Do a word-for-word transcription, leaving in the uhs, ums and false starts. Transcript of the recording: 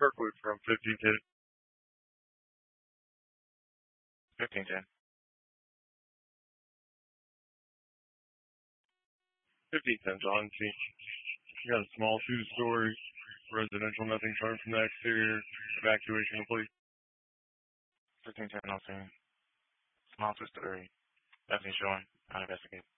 Kirkwood from fifteen ten. fifteen ten. fifteen ten, John. See, you got a small two-story residential, nothing shown from the exterior. Evacuation complete. fifteen ten, no scene. Small two story. Nothing showing. I'll investigate.